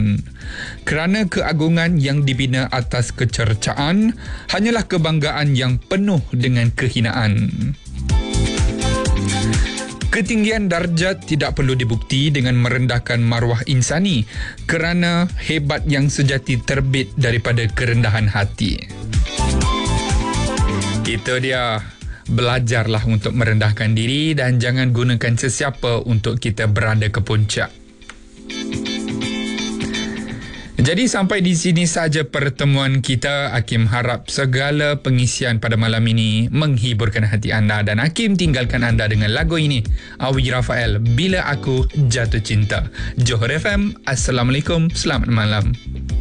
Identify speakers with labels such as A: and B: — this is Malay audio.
A: kemuliaan. Kerana keagungan yang dibina atas kecercaan hanyalah kebanggaan yang penuh dengan kehinaan. Ketinggian darjat tidak perlu dibukti dengan merendahkan maruah insani, kerana hebat yang sejati terbit daripada kerendahan hati. Itu dia. Belajarlah untuk merendahkan diri dan jangan gunakan sesiapa untuk kita berada ke puncak. Jadi sampai di sini saja pertemuan kita. Hakim harap segala pengisian pada malam ini menghiburkan hati anda, dan Hakim tinggalkan anda dengan lagu ini, Awi Rafael, Bila Aku Jatuh Cinta. Johor FM, Assalamualaikum, selamat malam.